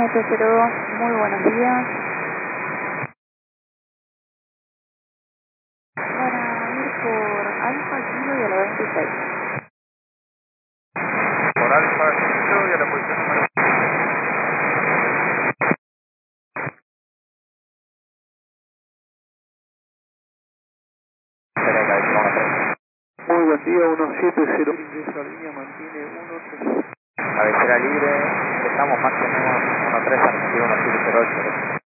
1202, muy buenos días. Para ir por Alfa Kilo y a la 26. Por Alfa Kilo y a la posición número. Muy buen día, 170. Esa línea mantiene 130. Cabecera libre, estamos máximo 13 Argentina 1708.